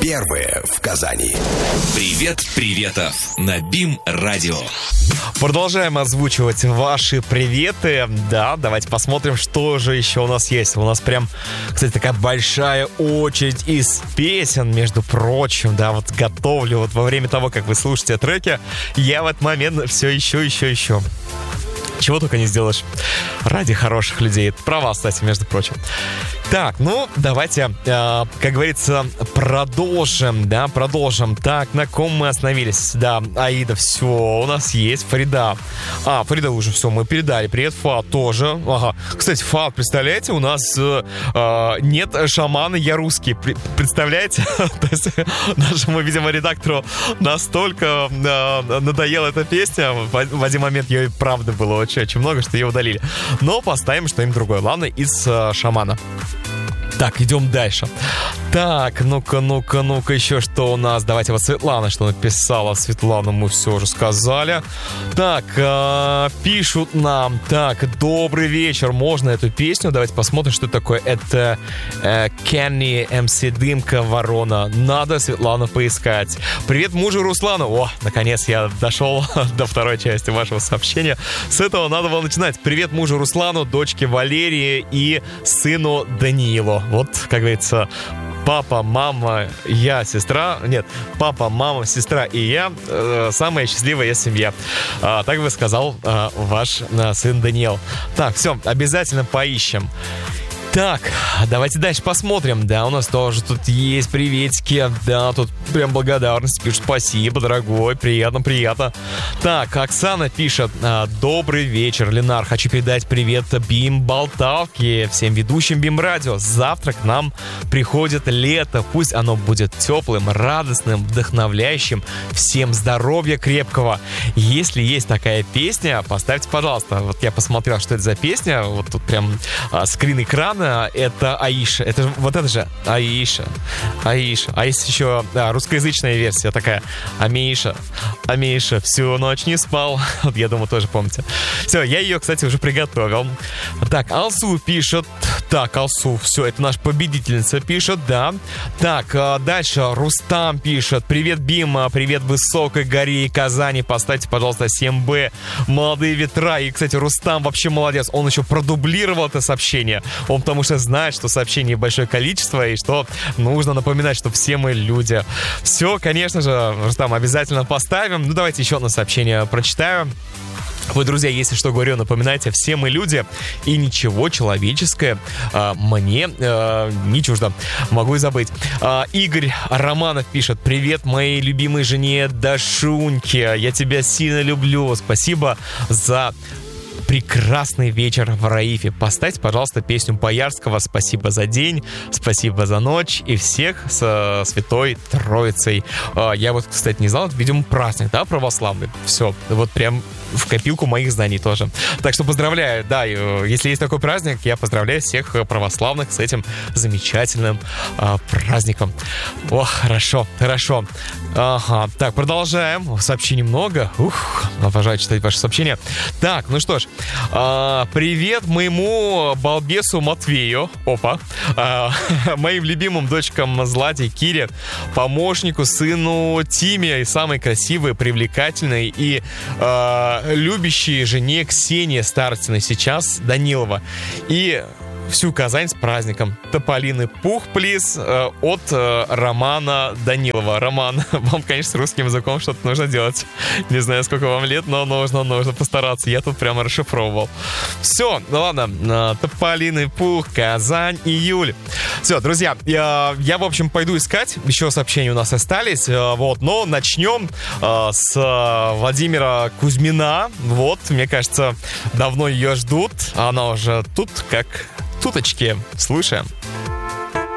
Первые в Казани. Привет, приветов на БИМ-радио. Продолжаем озвучивать ваши приветы. Да, давайте посмотрим, что же еще у нас есть. У нас прям, кстати, такая большая очередь из песен, между прочим. Да, вот готовлю. Вот во время того, как вы слушаете треки, я в этот момент все еще. Чего только не сделаешь ради хороших людей. Это про вас, кстати, между прочим. Так, ну, давайте, как говорится, продолжим. Так, на ком мы остановились? Да, Аида, все, у нас есть. Фарида. Фарида уже все, мы передали. Привет, Фат тоже. Ага. Кстати, Фат, представляете, у нас нет шамана, я русский. Представляете? То есть нашему, видимо, редактору настолько надоела эта песня. В один момент ее и правда было очень много, что ее удалили. Но поставим что-нибудь другое. Ладно, из шамана. Так, идем дальше. Так, ну-ка, еще что у нас? Давайте вот Светлана, что написала. Светлана, мы все уже сказали. Так, пишут нам. Так, добрый вечер. Можно эту песню? Давайте посмотрим, что такое. Это Kenny, MC Дымка, Ворона. Надо Светлану поискать. Привет мужу Руслану. О, наконец я дошел до второй части вашего сообщения. С этого надо было начинать. Привет мужу Руслану, дочке Валерии и сыну Даниилу. Вот, как говорится, папа, мама, я, сестра. Нет, папа, мама, сестра и я самая счастливая семья. Так бы сказал ваш сын Даниил. Так, все, обязательно поищем. Так, давайте дальше посмотрим. Да, у нас тоже тут есть приветики. Да, тут прям благодарность. Пишут: спасибо, дорогой, приятно. Так, Оксана пишет: добрый вечер, Ленар. Хочу передать привет БИМ Болтавке, всем ведущим БИМ Радио. Завтра к нам приходит лето. Пусть оно будет теплым, радостным, вдохновляющим. Всем здоровья крепкого. Если есть такая песня, поставьте, пожалуйста. Вот я посмотрел, что это за песня. Вот тут прям скрин экрана. Это Аиша. Это же Аиша. А есть еще русскоязычная версия такая. Амиша, всю ночь не спал. Вот, я думаю, тоже помните. Все, я ее, кстати, уже приготовил. Так, Алсу пишет. Так, Алсу, все, это наша победительница пишет, да. Так, дальше Рустам пишет: привет, Бим, привет Высокой горе и Казани. Поставьте, пожалуйста, 7Б «Молодые ветра». И, кстати, Рустам вообще молодец. Он еще продублировал это сообщение. Он потому что знает, что сообщений большое количество и что нужно напоминать, что все мы люди. Все, конечно же, Рустам, обязательно поставим. Ну, давайте еще одно сообщение прочитаю. Вы, друзья, если что говорю, напоминайте, все мы люди, и ничего человеческое мне не чуждо. Могу и забыть. Игорь Романов пишет: привет моей любимой жене Дашуньке. Я тебя сильно люблю. Спасибо за прекрасный вечер в Раифе. Поставьте, пожалуйста, песню Боярского «Спасибо за день», «Спасибо за ночь» и всех с Святой Троицей. Я вот, кстати, не знал, это, видимо, праздник, да, православный. Все, вот прям в копилку моих знаний тоже. Так что поздравляю, да, если есть такой праздник, я поздравляю всех православных с этим замечательным праздником. О, хорошо. Ага, так, продолжаем. Сообщений много. Обожаю читать ваши сообщения. Так, ну что ж, привет моему балбесу Матвею. Опа. Моим любимым дочкам Злате, Кире, помощнику, сыну Тиме и самой красивой, привлекательной и любящей жене Ксении Старостиной, сейчас Данилова. И всю Казань с праздником. Тополиный пух, плиз, от Романа Данилова. Роман, вам, конечно, с русским языком что-то нужно делать. Не знаю, сколько вам лет, но нужно постараться. Я тут прямо расшифровывал. Все, ну ладно. Тополиный пух, Казань, июль. Все, друзья, я, в общем, пойду искать. Еще сообщения у нас остались. Вот, но начнем с Владимира Кузьмина. Вот, мне кажется, давно ее ждут. Она уже тут как туточки. Слушаем.